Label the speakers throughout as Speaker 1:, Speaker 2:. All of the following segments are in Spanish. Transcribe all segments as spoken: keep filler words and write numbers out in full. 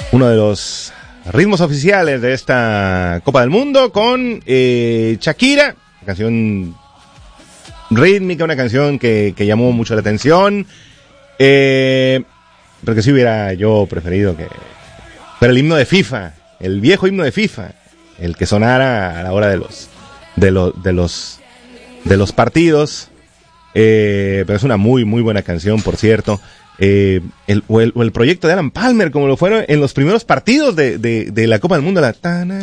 Speaker 1: uno de los ritmos oficiales de esta Copa del Mundo con eh, Shakira, una canción rítmica, una canción que, que llamó mucho la atención, eh, pero que sí hubiera yo preferido que fuera el himno de FIFA, el viejo himno de FIFA, el que sonara a la hora de los de los de los de los partidos, eh, pero es una muy muy buena canción, por cierto. Eh, el, o, el, o el proyecto de Alan Palmer, como lo fueron en los primeros partidos de, de, de la Copa del Mundo, la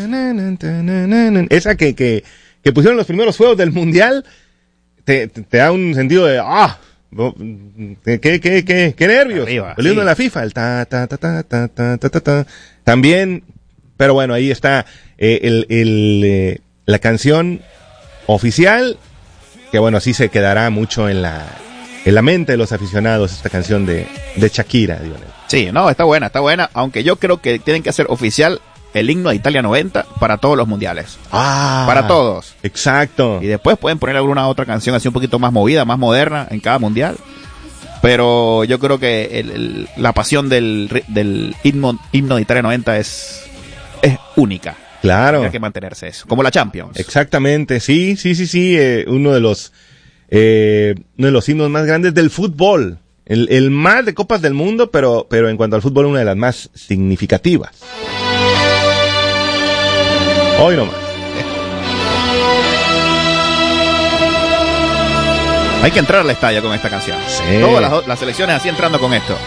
Speaker 1: esa que, que, que pusieron en los primeros juegos del Mundial, te, te, te da un sentido de ¡ah! ¿Qué, qué, qué, qué, qué nervios?
Speaker 2: Arriba,
Speaker 1: el himno
Speaker 2: sí.
Speaker 1: de la FIFA, el ta, ta, ta, ta, ta, ta, ta, ta, ta. También, pero bueno, ahí está eh, el, el, eh, la canción oficial, que bueno, así se quedará mucho en la en la mente de los aficionados, esta canción de, de Shakira, Dionel.
Speaker 2: Sí, no, está buena, está buena, aunque yo creo que tienen que hacer oficial el himno de Italia noventa para todos los mundiales.
Speaker 1: Ah,
Speaker 2: Para todos.
Speaker 1: Exacto.
Speaker 2: Y después pueden poner alguna otra canción así un poquito más movida, más moderna en cada mundial. Pero yo creo que el, el, la pasión del, del himno, himno de Italia noventa es, es única.
Speaker 1: Claro.
Speaker 2: Hay que mantenerse eso. Como la Champions.
Speaker 1: Exactamente, sí, sí, sí, sí. Eh, uno de los eh, uno de los himnos más grandes del fútbol. El, el más de Copas del Mundo, pero, pero en cuanto al fútbol, una de las más significativas. Hoy nomás.
Speaker 2: Hay que entrar al estadio con esta canción.
Speaker 1: Sí.
Speaker 2: Todas las, las selecciones así entrando con esto.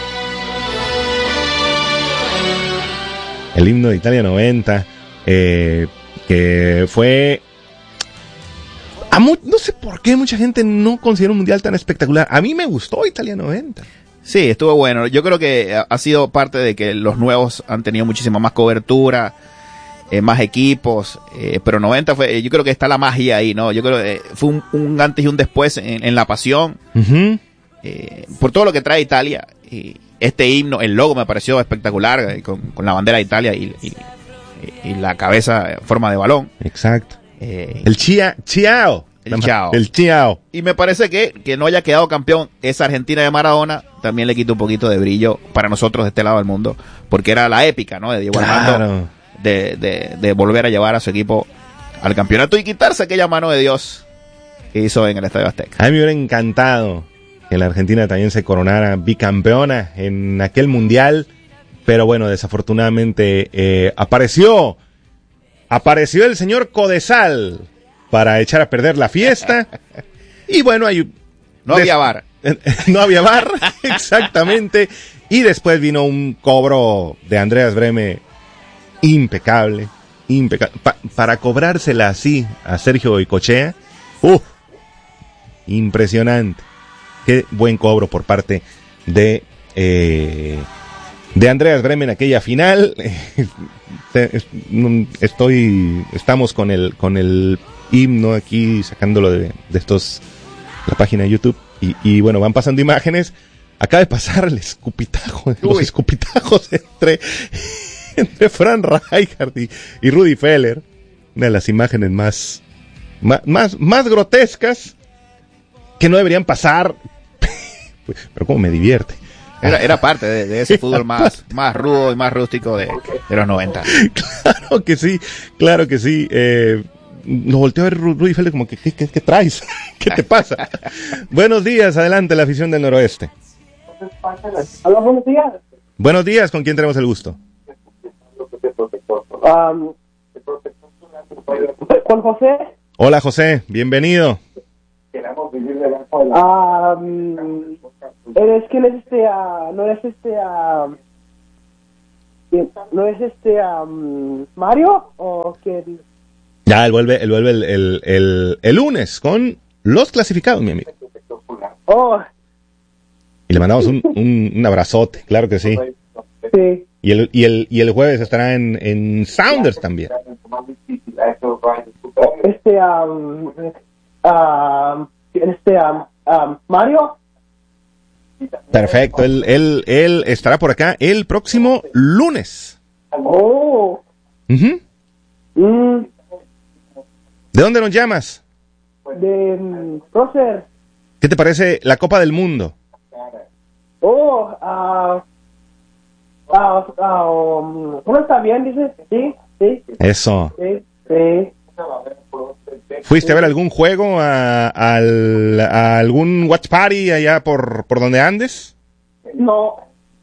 Speaker 1: El himno de Italia noventa, eh, que fue... A mu- no sé por qué mucha gente no considera un mundial tan espectacular. A mí me gustó Italia noventa.
Speaker 2: Sí, estuvo bueno. Yo creo que ha sido parte de que los nuevos han tenido muchísima más cobertura, eh, más equipos, eh, pero noventa fue, yo creo que está la magia ahí, ¿no? Yo creo que eh, fue un, un antes y un después en, en la pasión,
Speaker 1: Uh-huh.
Speaker 2: eh, por todo lo que trae Italia. Y este himno, el logo me pareció espectacular, eh, con, con la bandera de Italia y, y, y la cabeza en forma de balón.
Speaker 1: Exacto.
Speaker 2: Eh,
Speaker 1: El chia, chiao.
Speaker 2: El chiao.
Speaker 1: El chiao.
Speaker 2: Y me parece que, que no haya quedado campeón esa Argentina de Maradona también le quita un poquito de brillo para nosotros de este lado del mundo, porque era la épica, ¿no? De Diego Armando,
Speaker 1: Claro.
Speaker 2: de, de, de volver a llevar a su equipo al campeonato y quitarse aquella mano de Dios que hizo en el Estadio Azteca.
Speaker 1: A mí me hubiera encantado que la Argentina también se coronara bicampeona en aquel mundial, pero bueno, desafortunadamente eh, apareció, apareció el señor Codesal para echar a perder la fiesta. Y bueno, hay...
Speaker 2: No había VAR.
Speaker 1: No había VAR, exactamente. Y después vino un cobro de Andreas Brehme impecable, impecable. Pa- para cobrársela así a Sergio Goycochea, ¡uf! Impresionante. Qué buen cobro por parte de eh, de Andreas Brehme en aquella final. Estoy, estamos con el con el himno aquí sacándolo de, de estos la página de YouTube y, y bueno, van pasando imágenes. Acaba de pasar el escupitajo, los
Speaker 2: Uy.
Speaker 1: escupitajos entre entre Fran Rijkaard y, y Rudi Feller, una de las imágenes más más más, más grotescas que no deberían pasar, pero como me divierte.
Speaker 2: Era, era parte de, de ese fútbol más, más rudo y más rústico de, de los noventa.
Speaker 1: Claro que sí, claro que sí. Eh, lo volteó a ver Ru- Rudy Feller como que, ¿qué, qué, qué traes? ¿Qué te pasa? Buenos días, adelante, la afición del noroeste.
Speaker 3: Hola, buenos días.
Speaker 1: Buenos días, ¿con quién tenemos el gusto?
Speaker 3: Um, ¿Con José?
Speaker 1: Hola, José, bienvenido.
Speaker 3: Um, ¿Eres quién es este? Uh, ¿No es este? Uh, ¿No es este um, Mario? ¿O quién?
Speaker 1: Ya, él vuelve, él vuelve el, el, el, el lunes con los clasificados, mi amigo.
Speaker 3: Oh,
Speaker 1: Y le mandamos un, un, un abrazote, claro que sí.
Speaker 3: sí.
Speaker 1: Y el, y el, y el jueves estará en, en Sounders también.
Speaker 3: Este, um, um, este, um, um, Mario.
Speaker 1: Perfecto, él, él, él estará por acá el próximo lunes.
Speaker 3: Oh,
Speaker 1: Ujú.
Speaker 3: mm,
Speaker 1: ¿De dónde nos llamas?
Speaker 3: de um, Prócer.
Speaker 1: ¿Qué te parece la Copa del Mundo?
Speaker 3: Oh, ah, Ah, ah, um, ¿uno está bien, dice? Sí, sí.
Speaker 1: Eso.
Speaker 3: Sí, sí.
Speaker 1: ¿Fuiste a ver algún juego, a, al- a algún watch party allá por, por donde andes?
Speaker 3: No.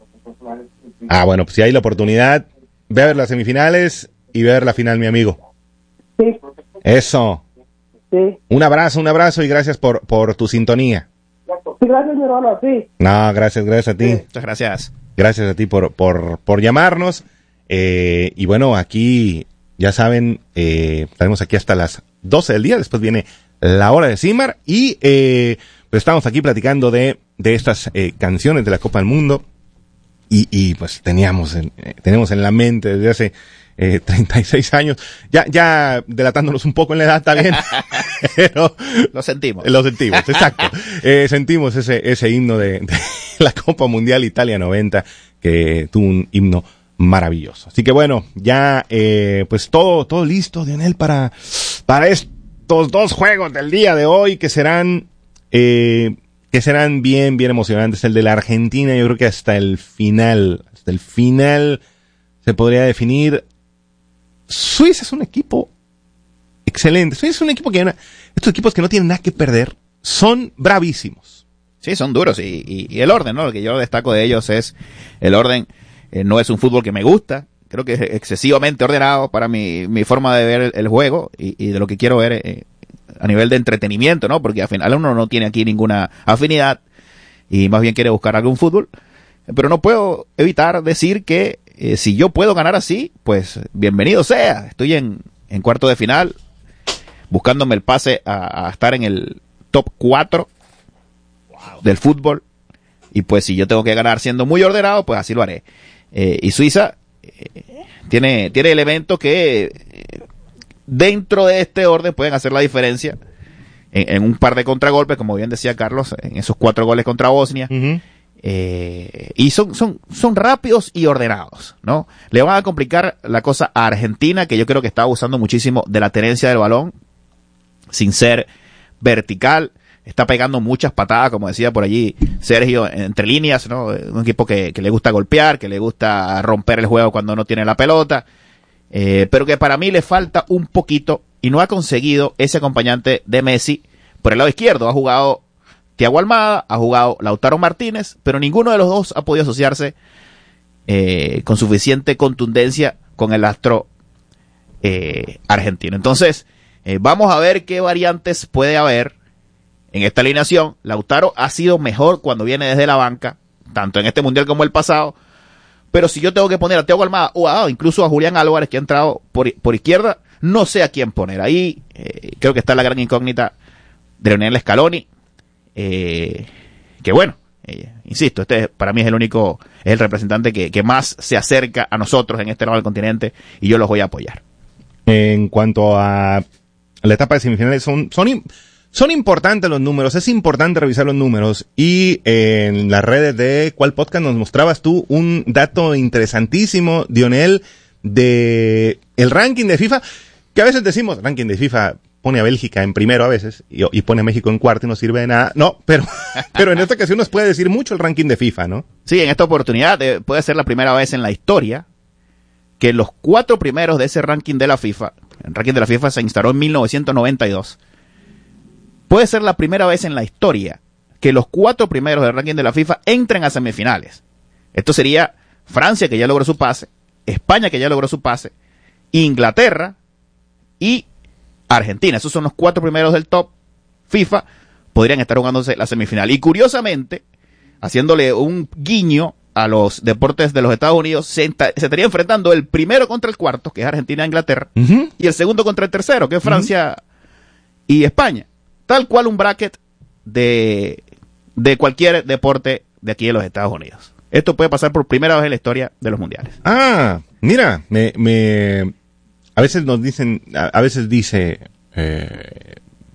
Speaker 1: Ah, bueno, pues si hay la oportunidad, ve a ver las semifinales y ve a ver la final, mi amigo.
Speaker 3: Sí,
Speaker 1: Eso.
Speaker 3: sí.
Speaker 1: Un abrazo, un abrazo y gracias por, por tu sintonía.
Speaker 3: Sí, gracias, mi hermano, sí.
Speaker 1: No, gracias, gracias a ti.
Speaker 2: Muchas gracias.
Speaker 1: Gracias a ti por, por, por llamarnos. Eh, y bueno, aquí, ya saben, eh, estaremos aquí hasta las doce del día. Después viene la hora de Simar. Y eh, pues estamos aquí platicando de, de estas eh, canciones de la Copa del Mundo. Y, y pues teníamos en, eh, tenemos en la mente desde hace eh, treinta y seis años. Ya, ya delatándonos un poco en la edad, está bien. Pero
Speaker 2: Lo sentimos.
Speaker 1: lo sentimos, exacto. Eh, sentimos ese, ese himno de, de la Copa Mundial Italia noventa, que tuvo un himno maravilloso. Así que bueno, ya eh, pues todo, todo listo, Dionel, para, para estos dos juegos del día de hoy que serán, eh, que serán bien, bien emocionantes. El de la Argentina, yo creo que hasta el final, hasta el final se podría definir. Suiza es un equipo excelente. Suiza es un equipo que, estos equipos que no tienen nada que perder, son bravísimos.
Speaker 2: Sí, son duros y, y, y el orden, ¿no? Lo que yo destaco de ellos es el orden. Eh, no es un fútbol que me gusta. Creo que es excesivamente ordenado para mi, mi forma de ver el, el juego y, y de lo que quiero ver eh, a nivel de entretenimiento, ¿no? Porque al final uno no tiene aquí ninguna afinidad y más bien quiere buscar algún fútbol. Pero no puedo evitar decir que eh, si yo puedo ganar así, pues bienvenido sea. Estoy en, en cuarto de final, buscándome el pase a, a estar en el top cuatro del fútbol. Y pues si yo tengo que ganar siendo muy ordenado, pues así lo haré. Eh, y Suiza eh, tiene, tiene elementos que eh, dentro de este orden pueden hacer la diferencia en, en un par de contragolpes, como bien decía Carlos, en esos cuatro goles contra Bosnia.
Speaker 1: Uh-huh.
Speaker 2: Eh, y son, son, son rápidos y ordenados, ¿no? Le van a complicar la cosa a Argentina, que yo creo que está abusando muchísimo de la tenencia del balón, sin ser vertical. Está pegando muchas patadas, como decía por allí Sergio, entre líneas, ¿no? Un equipo que, que le gusta golpear, que le gusta romper el juego cuando no tiene la pelota, eh, pero que para mí le falta un poquito y no ha conseguido ese acompañante de Messi por el lado izquierdo. Ha jugado Thiago Almada, ha jugado Lautaro Martínez, pero ninguno de los dos ha podido asociarse eh, con suficiente contundencia con el astro eh, argentino. Entonces, eh, vamos a ver qué variantes puede haber en esta alineación. Lautaro ha sido mejor cuando viene desde la banca, tanto en este mundial como el pasado. Pero si yo tengo que poner a Thiago Almada o a, incluso a Julián Álvarez, que ha entrado por, por izquierda, no sé a quién poner. Ahí eh, creo que está la gran incógnita de Lionel Scaloni. Eh, que bueno, eh, insisto, este para mí es el único, es el representante que, que más se acerca a nosotros en este lado del continente y yo los voy a apoyar.
Speaker 1: En cuanto a la etapa de semifinales, son, son, son importantes los números, es importante revisar los números. Y eh, en las redes de ¿Cuál Podcast? Nos mostrabas tú un dato interesantísimo, Dionel, de el ranking de FIFA, que a veces decimos, ranking de FIFA pone a Bélgica en primero a veces y, y pone a México en cuarto y no sirve de nada. No, pero, pero en esta ocasión nos puede decir mucho el ranking de FIFA, ¿no?
Speaker 2: Sí, en esta oportunidad eh, puede ser la primera vez en la historia que los cuatro primeros de ese ranking de la FIFA, el ranking de la FIFA se instaló en mil novecientos noventa y dos, puede ser la primera vez en la historia que los cuatro primeros del ranking de la FIFA entren a semifinales. Esto sería Francia, que ya logró su pase, España, que ya logró su pase, Inglaterra y Argentina. Esos son los cuatro primeros del top FIFA, podrían estar jugándose la semifinal. Y curiosamente, haciéndole un guiño a los deportes de los Estados Unidos, se, enta- se estaría enfrentando el primero contra el cuarto, que es Argentina e Inglaterra,
Speaker 1: Uh-huh.
Speaker 2: y el segundo contra el tercero, que es Francia uh-huh. y España. Tal cual un bracket de, de cualquier deporte de aquí de los Estados Unidos. Esto puede pasar por primera vez en la historia de los mundiales.
Speaker 1: Ah, mira, me, me, a veces nos dicen, a, a veces dice, eh,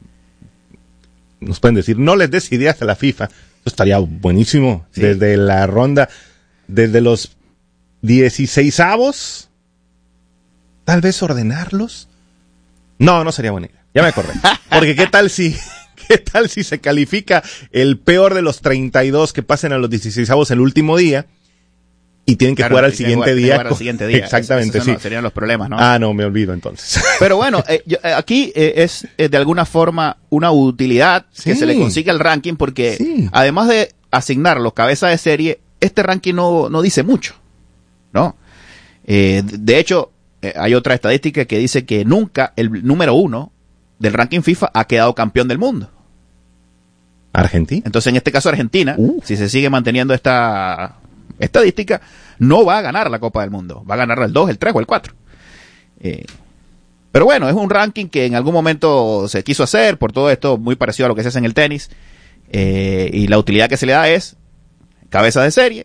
Speaker 1: nos pueden decir, no les des ideas a la FIFA. Eso estaría buenísimo. Sí. Desde la ronda, desde los dieciseisavos, tal vez ordenarlos. No, no sería buena idea. Ya me acordé. Porque qué tal si, qué tal si se califica el peor de los treinta y dos que pasen a los dieciseisavos el último día. y tienen que
Speaker 2: Claro,
Speaker 1: jugar al
Speaker 2: tienen que
Speaker 1: siguiente
Speaker 2: jugar-
Speaker 1: día.
Speaker 2: jugar al siguiente día.
Speaker 1: Exactamente,
Speaker 2: Esos
Speaker 1: sí.
Speaker 2: no- serían los problemas, ¿no?
Speaker 1: Ah, no, me olvido entonces.
Speaker 2: Pero bueno, eh, yo- eh, aquí eh, es eh, de alguna forma una utilidad que
Speaker 1: Sí.
Speaker 2: se le consigue al ranking porque
Speaker 1: Sí.
Speaker 2: además de asignar los cabezas de serie, este ranking no, no dice mucho, ¿no? Eh, de- de hecho, eh, hay otra estadística que dice que nunca el número uno del ranking FIFA ha quedado campeón del mundo.
Speaker 1: Argentina.
Speaker 2: Entonces, en este caso, Argentina,
Speaker 1: Uh.
Speaker 2: si se sigue manteniendo esta estadística, no va a ganar la Copa del Mundo. Va a ganar el dos, el tres o el cuatro. Eh, pero bueno, es un ranking que en algún momento se quiso hacer, por todo esto muy parecido a lo que se hace en el tenis. Eh, y la utilidad que se le da es cabeza de serie.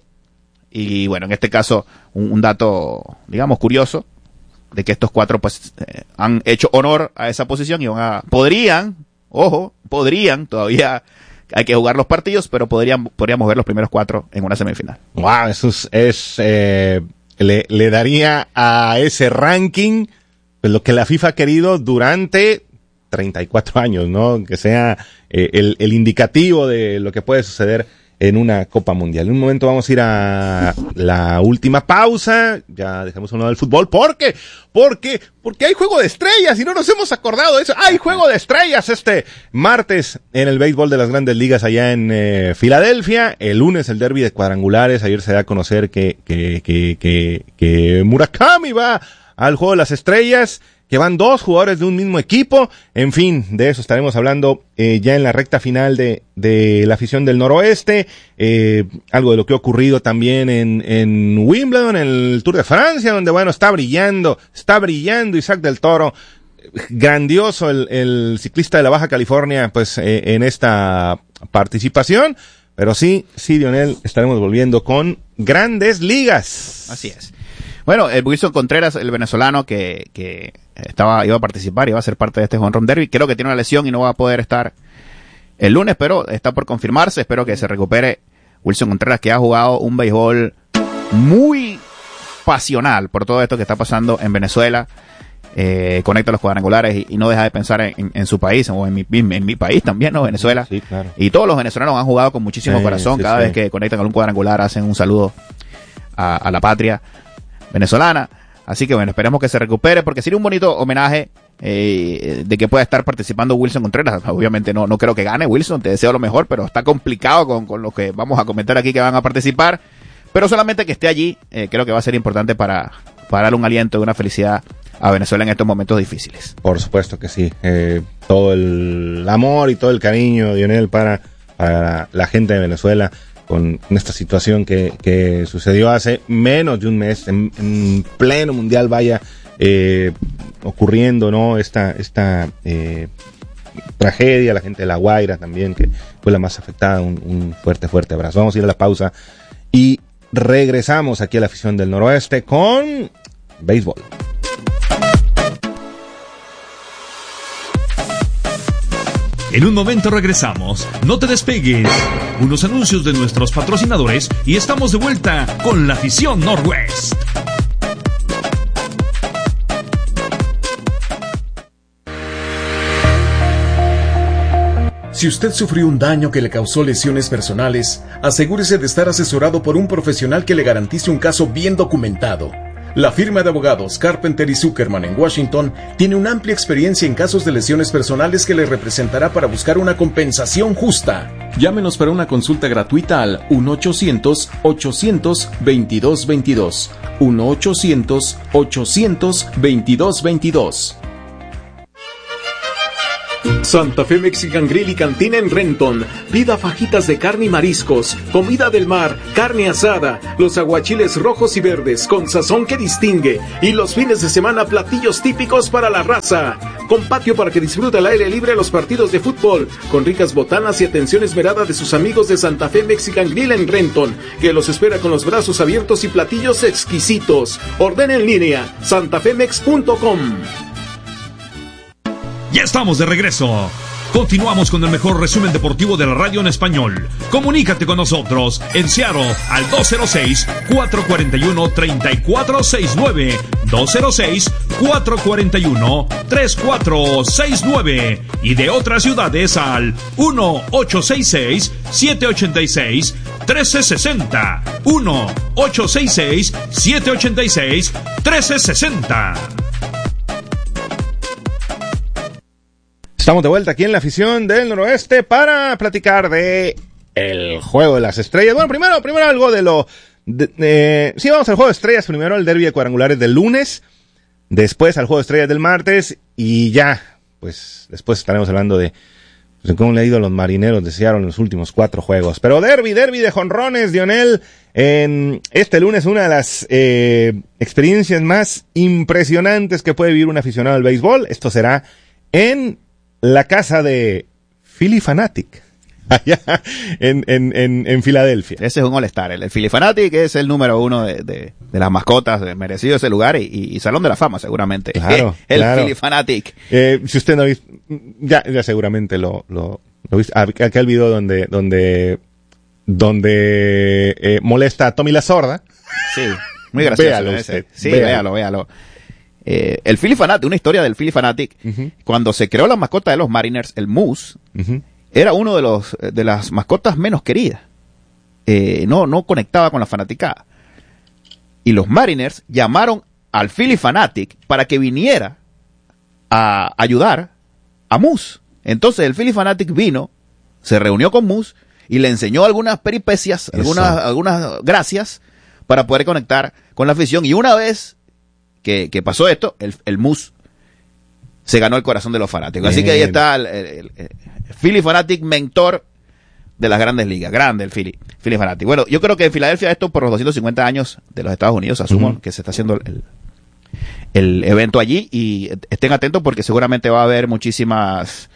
Speaker 2: Y bueno, en este caso, un, un dato, digamos, curioso, de que estos cuatro pues eh, han hecho honor a esa posición y van a, podrían, ojo, podrían, todavía hay que jugar los partidos, pero podrían, podríamos ver los primeros cuatro en una semifinal.
Speaker 1: Wow, eso es, es, eh, le, le daría a ese ranking pues, lo que la FIFA ha querido durante treinta y cuatro años, ¿no? Que sea eh, el, el indicativo de lo que puede suceder en una Copa Mundial. En un momento vamos a ir a la última pausa. Ya dejamos un lado del fútbol. ¿Por qué? Porque, porque hay juego de estrellas y no nos hemos acordado de eso. Hay juego de estrellas este martes en el béisbol de las Grandes Ligas allá en eh, Filadelfia. El lunes el derbi de cuadrangulares. Ayer se da a conocer que, que, que, que, que Murakami va al juego de las estrellas, que van dos jugadores de un mismo equipo. En fin, de eso estaremos hablando eh, ya en la recta final de, de la afición del noroeste. Eh, algo de lo que ha ocurrido también en, en Wimbledon, en el Tour de Francia, donde bueno, está brillando, está brillando Isaac del Toro. Grandioso el, el ciclista de la Baja California, pues eh, en esta participación. Pero sí, sí, Dionel, estaremos volviendo con Grandes Ligas.
Speaker 2: Así es. Bueno, el Wilson Contreras, el venezolano que, que estaba, iba a participar, iba a ser parte de este home run derby, creo que tiene una lesión y no va a poder estar el lunes, pero está por confirmarse. Espero que se recupere Wilson Contreras, que ha jugado un béisbol muy pasional por todo esto que está pasando en Venezuela. Eh, conecta los cuadrangulares y, y no deja de pensar en, en, en su país, o en mi, en mi país también, ¿no? Venezuela.
Speaker 1: Sí, claro.
Speaker 2: Y todos los venezolanos han jugado con muchísimo
Speaker 1: Sí,
Speaker 2: corazón.
Speaker 1: sí,
Speaker 2: Cada
Speaker 1: sí.
Speaker 2: vez que conectan con un cuadrangular hacen un saludo a, a la patria venezolana. Así que bueno, esperemos que se recupere, porque sería un bonito homenaje eh, de que pueda estar participando Wilson Contreras. Obviamente no, no creo que gane Wilson, te deseo lo mejor, pero está complicado con, con lo que vamos a comentar aquí que van a participar. Pero solamente que esté allí, eh, creo que va a ser importante para, para darle un aliento y una felicidad a Venezuela en estos momentos difíciles.
Speaker 1: Por supuesto que sí. Eh, todo el amor y todo el cariño, Dionel, para, para la gente de Venezuela con esta situación que, que sucedió hace menos de un mes, en, en pleno mundial, vaya, eh, ocurriendo, ¿no? Esta, esta eh, tragedia, la gente de La Guaira también, que fue la más afectada. Un, un fuerte, fuerte abrazo. Vamos a ir a la pausa y regresamos aquí a la afición del noroeste con béisbol.
Speaker 4: En un momento regresamos. No te despegues. Unos anuncios de nuestros patrocinadores y estamos de vuelta con la afición Northwest.
Speaker 5: Si usted sufrió un daño que le causó lesiones personales, asegúrese de estar asesorado por un profesional que le garantice un caso bien documentado. La firma de abogados Carpenter y Zuckerman en Washington tiene una amplia experiencia en casos de lesiones personales que le representará para buscar una compensación justa. Llámenos para una consulta gratuita al uno ochocientos, ochocientos, veintidós veintidós. uno ochocientos, ochocientos, veintidós veintidós. Santa Fe Mexican Grill y Cantina en Renton. Pida fajitas de carne y mariscos, comida del mar, carne asada, los aguachiles rojos y verdes con sazón que distingue, y los fines de semana platillos típicos para la raza. Con patio para que disfrute al aire libre los partidos de fútbol, con ricas botanas y atención esmerada de sus amigos de Santa Fe Mexican Grill en Renton, que los espera con los brazos abiertos y platillos exquisitos. Ordena en línea santafemex punto com.
Speaker 4: Ya estamos de regreso. Continuamos con el mejor resumen deportivo de la radio en español. Comunícate con nosotros en Seattle al dos cero seis, cuatro cuatro uno, tres cuatro seis nueve, dos cero seis, cuatro cuatro uno, tres cuatro seis nueve y de otras ciudades al uno ocho seis seis, siete ocho seis, uno tres seis cero, uno ocho seis seis, siete ocho seis, uno tres seis cero.
Speaker 1: Estamos de vuelta aquí en la afición del Noroeste para platicar de el Juego de las Estrellas. Bueno, primero, primero algo de lo... De, eh, sí, vamos al Juego de Estrellas. Primero el derbi de cuadrangulares del lunes. Después al Juego de Estrellas del martes. Y ya, pues, después estaremos hablando de, pues, de cómo le ha ido a los Marineros de Seattle en los últimos cuatro juegos. Pero derbi, derbi de jonrones, Dionel. En este lunes, una de las eh, experiencias más impresionantes que puede vivir un aficionado al béisbol. Esto será en la casa de Phillie Phanatic, allá en, en, en, en Filadelfia.
Speaker 2: Ese es un all-star. El, el Phillie Phanatic es el número uno de, de, de las mascotas, de merecido ese lugar y, y, y Salón de la Fama, seguramente.
Speaker 1: Claro,
Speaker 2: el
Speaker 1: claro.
Speaker 2: Phillie Phanatic.
Speaker 1: Eh, si usted no ha visto, ya, ya seguramente lo, lo, lo visto. Aquel video donde, donde, donde eh, molesta a Tommy la Sorda.
Speaker 2: Sí, muy gracioso.
Speaker 1: Véalo
Speaker 2: ese.
Speaker 1: usted.
Speaker 2: Sí,
Speaker 1: véalo,
Speaker 2: véalo, véalo. Eh, el Phillie Phanatic, una historia del Phillie Phanatic, uh-huh. Cuando se creó la mascota de los Mariners, el Moose, uh-huh. Era uno de los de las mascotas menos queridas. Eh, no, no conectaba con la fanaticada. Y los Mariners llamaron al Phillie Phanatic para que viniera a ayudar a Moose. Entonces el Phillie Phanatic vino, se reunió con Moose y le enseñó algunas peripecias, algunas, algunas gracias para poder conectar con la afición. Y una vez Que, que pasó esto, el, el Moose se ganó el corazón de los fanáticos. Bien. Así que ahí está el, el, el, el Phillie Phanatic, mentor de las grandes ligas. Grande el Phillie, Phillie Phanatic. Bueno, yo creo que en Filadelfia esto por los doscientos cincuenta años de los Estados Unidos, asumo uh-huh. que se está haciendo el, el evento allí y estén atentos porque seguramente va a haber muchísimas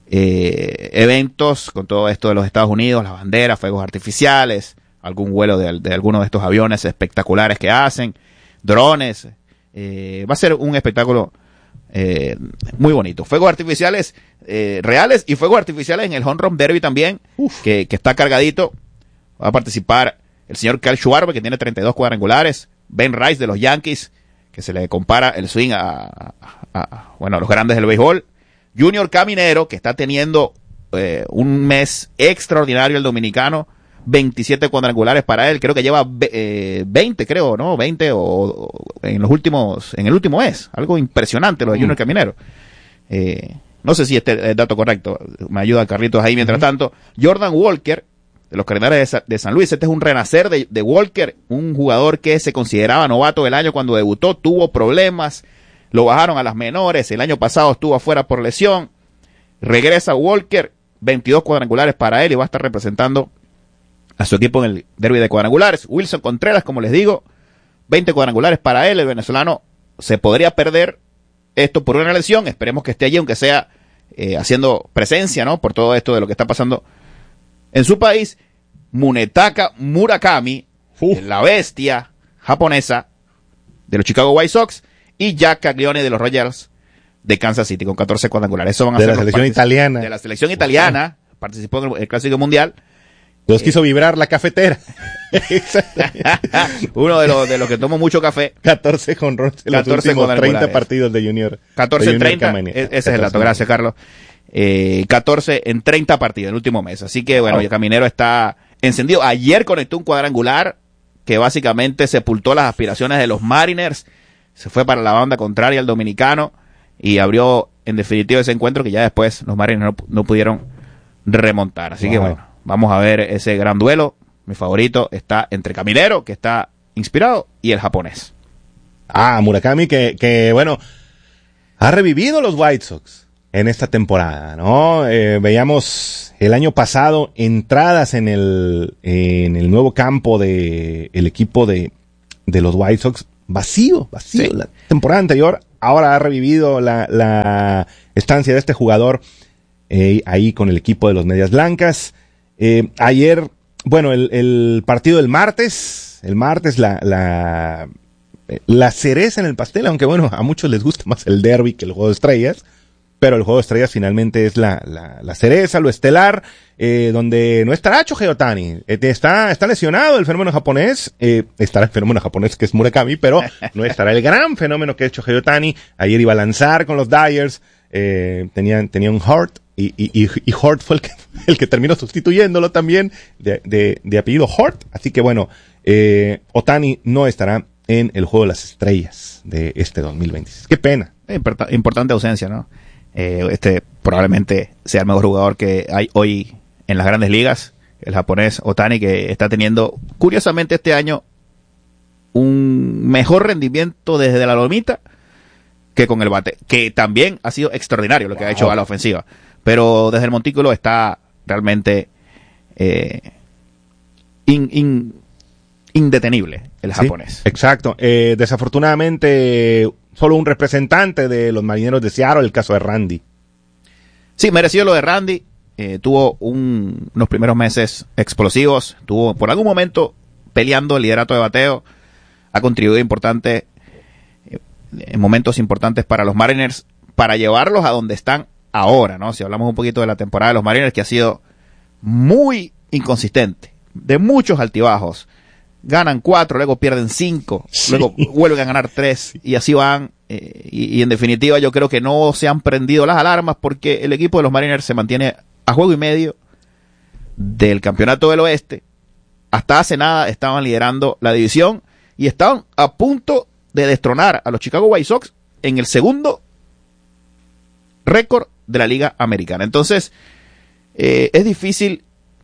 Speaker 2: eh, eventos con todo esto de los Estados Unidos, las banderas, fuegos artificiales, algún vuelo de, de alguno de estos aviones espectaculares que hacen, drones. Eh, va a ser un espectáculo eh, muy bonito. Fuegos artificiales eh, reales y fuegos artificiales en el Home Run Derby también, que, que está cargadito. Va a participar el señor Kyle Schwarber, que tiene treinta y dos cuadrangulares, Ben Rice de los Yankees, que se le compara el swing a, a, a, bueno, a los grandes del béisbol, Junior Caminero, que está teniendo eh, un mes extraordinario el dominicano, veintisiete cuadrangulares para él, creo que lleva eh, veinte, creo, ¿no? veinte o, o en los últimos, en el último mes, algo impresionante lo de Junior mm. Caminero. Eh, no sé si este es el dato correcto, me ayuda Carlitos ahí mientras mm. tanto. Jordan Walker, de los Cardenales de, de San Luis, este es un renacer de, de Walker, un jugador que se consideraba novato del año cuando debutó, tuvo problemas, lo bajaron a las menores, el año pasado estuvo afuera por lesión, regresa Walker, veintidós cuadrangulares para él y va a estar representando a su equipo en el derbi de cuadrangulares. Wilson Contreras, como les digo, veinte cuadrangulares para él. El venezolano se podría perder esto por una lesión. Esperemos que esté allí, aunque sea eh, haciendo presencia, ¿no? Por todo esto de lo que está pasando en su país. Munetaka Murakami, uh. la bestia japonesa de los Chicago White Sox, y Jack Caglione de los Royals de Kansas City con catorce cuadrangulares. Eso van a
Speaker 1: de
Speaker 2: ser
Speaker 1: la selección italiana.
Speaker 2: De la selección italiana. Uh. Participó en el, el Clásico Mundial.
Speaker 1: Los quiso vibrar la cafetera.
Speaker 2: Uno de los de los que tomó mucho café.
Speaker 1: catorce jonrones en los últimos treinta partidos de Junior.
Speaker 2: catorce en treinta.
Speaker 1: Camani.
Speaker 2: Ese es el dato. Gracias, Carlos. Eh, catorce en treinta partidos en el último mes. Así que, bueno, oh. el Caminero está encendido. Ayer conectó un cuadrangular que básicamente sepultó las aspiraciones de los Mariners. Se fue para la banda contraria al dominicano y abrió, en definitiva, ese encuentro que ya después los Mariners no, no pudieron remontar. Así wow. que, bueno. Vamos a ver ese gran duelo. Mi favorito está entre Caminero, que está inspirado, y el japonés.
Speaker 1: Ah, Murakami, que, que bueno, ha revivido los White Sox en esta temporada, ¿no? Eh, veíamos el año pasado entradas en el, en el nuevo campo de el equipo de, de los White Sox vacío, vacío. Sí. La temporada anterior, ahora ha revivido la, la estancia de este jugador eh, ahí con el equipo de los Medias Blancas. Eh, ayer, bueno, el, el partido del martes, el martes la, la, la cereza en el pastel, aunque bueno, a muchos les gusta más el derbi que el juego de estrellas, pero el juego de estrellas finalmente es la, la, la cereza, lo estelar, eh, donde no estará Shohei Ohtani. Eh, está, está lesionado el fenómeno japonés, eh, estará el fenómeno japonés que es Murakami, pero no estará el gran fenómeno que es Shohei Ohtani. Ayer iba a lanzar con los Dyers, eh, tenía, tenía un Hort, y, y, y, y Hort fue el que, el que terminó sustituyéndolo también, de, de, de apellido Hort. Así que bueno, eh, Ohtani no estará en el juego de las estrellas de este dos mil veintiséis. Qué pena.
Speaker 2: Import- importante ausencia, ¿no? Eh, este probablemente sea el mejor jugador que hay hoy en las grandes ligas, el japonés Ohtani, que está teniendo curiosamente este año un mejor rendimiento desde la lomita que con el bate, que también ha sido extraordinario lo que wow. ha hecho a la ofensiva, pero desde el montículo está realmente eh, in, in, indetenible el japonés.
Speaker 1: Sí, exacto. Eh, desafortunadamente solo un representante de los Marineros de Seattle, el caso de Randy.
Speaker 2: Sí, mereció lo de Randy. Eh, tuvo un, unos primeros meses explosivos. Tuvo por algún momento peleando el liderato de bateo. Ha contribuido importante eh, en momentos importantes para los Mariners, para llevarlos a donde están ahora, ¿no? Si hablamos un poquito de la temporada de los Mariners, que ha sido muy inconsistente, de muchos altibajos. Ganan cuatro, luego pierden cinco, sí. luego vuelven a ganar tres, y así van. Eh, y, y en definitiva yo creo que no se han prendido las alarmas, porque el equipo de los Mariners se mantiene a juego y medio del campeonato del oeste. Hasta hace nada estaban liderando la división y estaban a punto de destronar a los Chicago White Sox en el segundo récord de la Liga Americana. Entonces, eh, es difícil,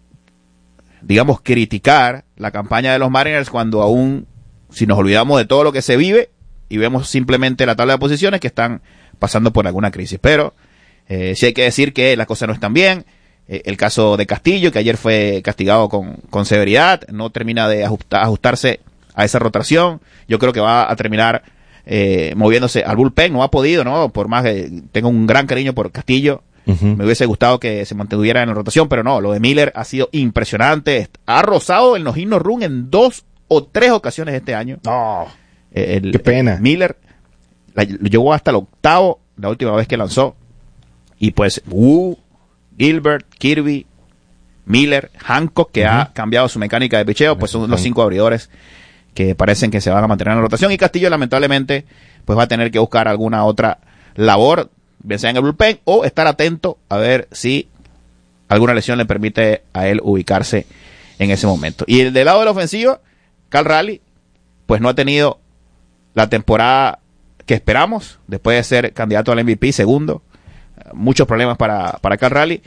Speaker 2: digamos, criticar la campaña de los Mariners cuando aún, si nos olvidamos de todo lo que se vive y vemos simplemente la tabla de posiciones, que están pasando por alguna crisis. Pero eh, sí hay que decir que las cosas no están bien. Eh, el caso de Castillo, que ayer fue castigado con, con severidad, no termina de ajusta, ajustarse a esa rotación. Yo creo que va a terminar eh, moviéndose al bullpen. No ha podido, ¿no? Por más que tengo un gran cariño por Castillo. Uh-huh. Me hubiese gustado que se mantuviera en la rotación, pero no, lo de Miller ha sido impresionante. Ha rozado el no-hit no-run en dos o tres ocasiones este año.
Speaker 1: No,
Speaker 2: el,
Speaker 1: qué pena.
Speaker 2: El Miller la, llegó hasta el octavo la última vez que lanzó. Y pues Wu, Gilbert, Kirby, Miller, Hancock, que uh-huh. ha cambiado su mecánica de picheo, pues son los cinco abridores que parecen que se van a mantener en la rotación. Y Castillo, lamentablemente, pues va a tener que buscar alguna otra labor, bien sea en el bullpen, o estar atento a ver si alguna lesión le permite a él ubicarse en ese momento. Y el del lado de la ofensiva, Cal Raleigh, pues no ha tenido la temporada que esperamos, después de ser candidato al M V P, segundo. Muchos problemas para, para Cal Raleigh.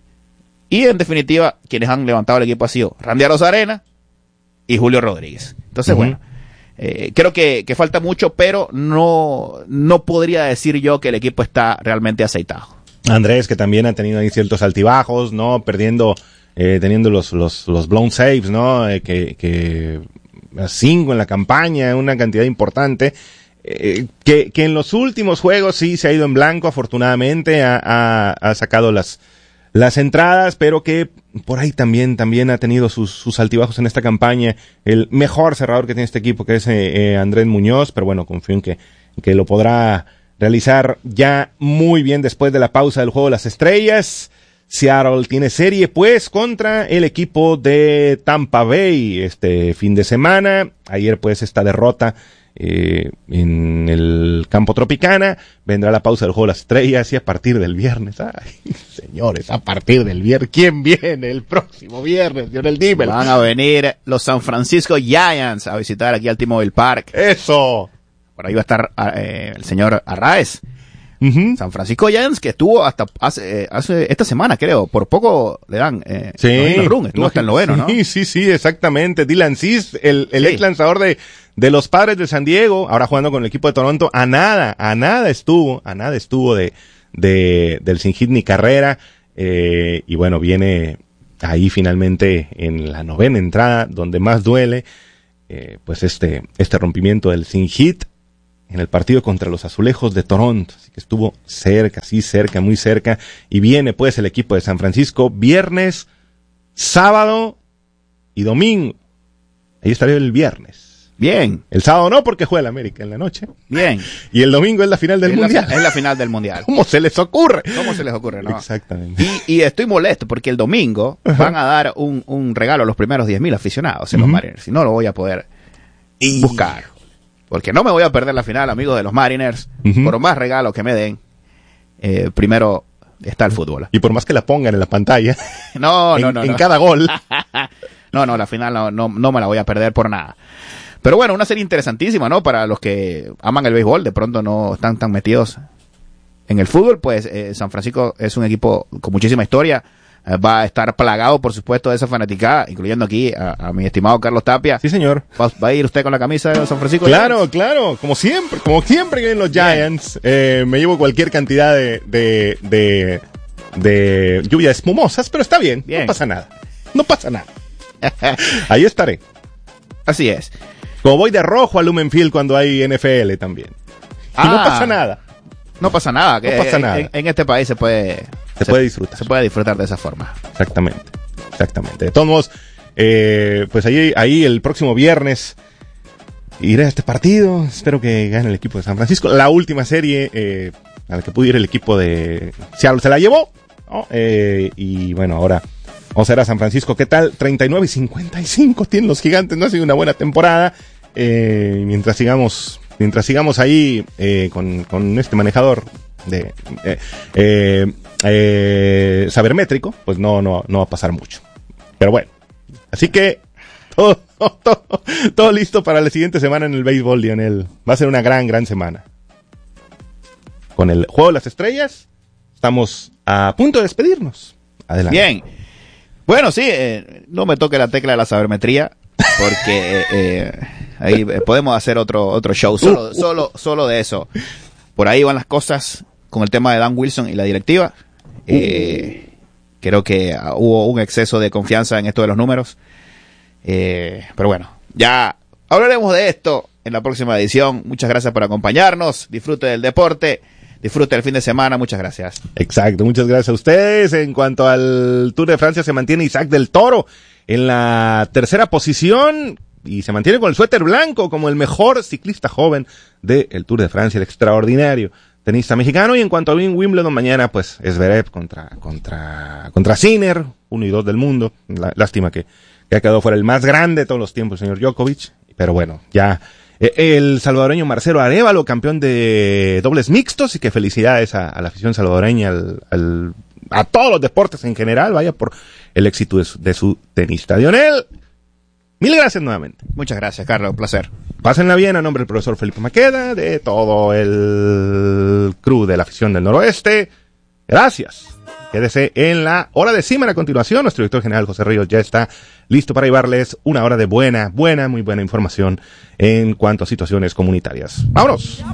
Speaker 2: Y en definitiva, quienes han levantado el equipo ha sido Randy Arozarena y Julio Rodríguez. Entonces, uh-huh. bueno, Eh, creo que, que falta mucho, pero no, no podría decir yo que el equipo está realmente aceitado.
Speaker 1: Andrés, que también ha tenido ahí ciertos altibajos, ¿no? Perdiendo, eh, teniendo los, los, los blown saves, ¿no? Eh, que, que, cinco en la campaña, una cantidad importante. Eh, que, que en los últimos juegos sí se ha ido en blanco, afortunadamente, ha, ha, ha sacado las, las entradas, pero que por ahí también, también ha tenido sus, sus altibajos en esta campaña. El mejor cerrador que tiene este equipo, que es eh, eh, Andrés Muñoz, pero bueno, confío en que, que lo podrá realizar ya muy bien después de la pausa del juego de las estrellas. Seattle tiene serie pues contra el equipo de Tampa Bay este fin de semana. Ayer pues esta derrota eh, en el campo Tropicana. Vendrá la pausa del juego de las estrellas y a partir del viernes, ay señores, a partir del viernes, ¿quién viene el próximo viernes? Lionel Dimmel.
Speaker 2: Van a venir los San Francisco Giants a visitar aquí al T-Mobile Park.
Speaker 1: Eso.
Speaker 2: Por ahí va a estar eh, el señor Arraez.
Speaker 1: Uh-huh.
Speaker 2: San Francisco Giants, que estuvo hasta hace, eh, hace esta semana, creo, por poco le dan eh,
Speaker 1: sí,
Speaker 2: run, estuvo no, hasta el noveno,
Speaker 1: sí,
Speaker 2: ¿no?
Speaker 1: Sí, sí, sí, exactamente. Dylan Cease, el, el sí. ex lanzador de, de los Padres de San Diego, ahora jugando con el equipo de Toronto, a nada, a nada estuvo, a nada estuvo de, de del sin hit ni carrera, eh, y bueno, viene ahí finalmente en la novena entrada, donde más duele, eh, pues este, este rompimiento del sin hit en el partido contra los Azulejos de Toronto, así que estuvo cerca, sí, cerca, muy cerca, y viene pues el equipo de San Francisco viernes, sábado y domingo. Ahí estaré el viernes,
Speaker 2: Bien.
Speaker 1: El sábado no, porque juega el América en la noche.
Speaker 2: Bien.
Speaker 1: Y el domingo es la final del
Speaker 2: es
Speaker 1: Mundial.
Speaker 2: La, es la final del Mundial.
Speaker 1: ¿Cómo se les ocurre?
Speaker 2: ¿Cómo se les ocurre, no?
Speaker 1: Exactamente.
Speaker 2: Y, y estoy molesto porque el domingo van a dar un, un regalo a los primeros diez mil aficionados en
Speaker 1: uh-huh.
Speaker 2: los Mariners. Y no lo voy a poder
Speaker 1: y...
Speaker 2: buscar. Porque no me voy a perder la final, amigos de los Mariners. Uh-huh. Por más regalos que me den, eh, primero está el fútbol.
Speaker 1: Y por más que la pongan en la pantalla.
Speaker 2: No,
Speaker 1: en,
Speaker 2: no, no.
Speaker 1: En
Speaker 2: no.
Speaker 1: cada gol.
Speaker 2: No, no, la final no, no, no me la voy a perder por nada. Pero bueno, una serie interesantísima, ¿no? Para los que aman el béisbol, de pronto no están tan metidos en el fútbol, pues eh, San Francisco es un equipo con muchísima historia. Eh, va a estar plagado, por supuesto, de esa fanaticada, incluyendo aquí a, a mi estimado Carlos Tapia.
Speaker 1: Sí, señor.
Speaker 2: ¿Va, va a ir usted con la camisa de San Francisco?
Speaker 1: Claro, Giants? Claro, como siempre, como siempre que en los Giants, eh, me llevo cualquier cantidad de, de, de, de lluvias espumosas, pero está bien, bien, no pasa nada. No pasa nada. Ahí estaré.
Speaker 2: Así es.
Speaker 1: Como voy de rojo a Lumen Field cuando hay N F L también.
Speaker 2: Ah,
Speaker 1: y no pasa nada.
Speaker 2: No pasa nada. Que
Speaker 1: no pasa nada.
Speaker 2: En, en este país se puede...
Speaker 1: Se, se puede disfrutar.
Speaker 2: Se puede disfrutar de esa forma.
Speaker 1: Exactamente. Exactamente. De todos modos, eh, pues ahí, ahí el próximo viernes iré a este partido. Espero que gane el equipo de San Francisco. La última serie eh, a la que pudo ir el equipo de Seattle se la llevó, ¿no? Eh, y bueno, ahora... Vamos a ver a San Francisco, ¿qué tal? treinta y nueve y cincuenta y cinco tienen los Gigantes, no ha sido una buena temporada. Eh, mientras sigamos, mientras sigamos ahí eh, con, con este manejador de eh, eh, eh, sabermétrico, pues no, no, no va a pasar mucho. Pero bueno, así que todo, todo, todo listo para la siguiente semana en el béisbol, Lionel. Va a ser una gran, gran semana. Con el Juego de las Estrellas, estamos a punto de despedirnos. Adelante.
Speaker 2: Bien. Bueno, sí, eh, no me toque la tecla de la sabermetría, porque eh, eh, ahí podemos hacer otro otro show solo, uh, uh, solo, solo de eso. Por ahí van las cosas con el tema de Dan Wilson y la directiva. Eh, uh. Creo que hubo un exceso de confianza en esto de los números. Eh, pero bueno, ya hablaremos de esto en la próxima edición. Muchas gracias por acompañarnos. Disfrute del deporte. Disfrute el fin de semana, muchas gracias.
Speaker 1: Exacto, muchas gracias a ustedes. En cuanto al Tour de Francia, se mantiene Isaac del Toro en la tercera posición y se mantiene con el suéter blanco como el mejor ciclista joven del Tour de Francia, el extraordinario tenista mexicano. Y en cuanto a Wimbledon, mañana pues es Zverev contra contra contra Sinner, uno y dos del mundo. La, lástima que, que ha quedado fuera el más grande de todos los tiempos, el señor Djokovic, pero bueno, ya... El salvadoreño Marcelo Arévalo, campeón de dobles mixtos, y que felicidades a, a la afición salvadoreña, al, al, a todos los deportes en general, vaya, por el éxito de su, de su tenista. Lionel, mil gracias nuevamente.
Speaker 2: Muchas gracias, Carlos, un placer.
Speaker 1: Pásenla bien a nombre del profesor Felipe Maqueda, de todo el crew de la afición del noroeste. Gracias. Quédese en la hora de Cimer a continuación. Nuestro director general José Ríos ya está listo para llevarles una hora de buena, buena, muy buena información en cuanto a situaciones comunitarias. ¡Vámonos!